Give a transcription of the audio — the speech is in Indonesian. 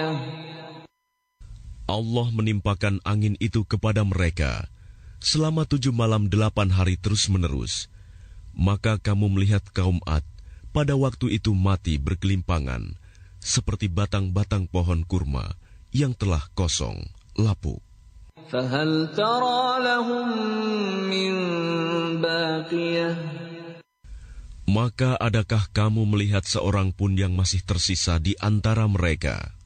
Allah menimpakan angin itu kepada mereka selama 7 malam 8 hari terus-menerus. Maka kamu melihat kaum Ad pada waktu itu mati bergelimpangan, seperti batang-batang pohon kurma yang telah kosong, lapuk. فَهَلْ تَرَى لَهُم مِّن بَاقِيَةٍ. Maka adakah kamu melihat seorang pun yang masih tersisa di antara mereka?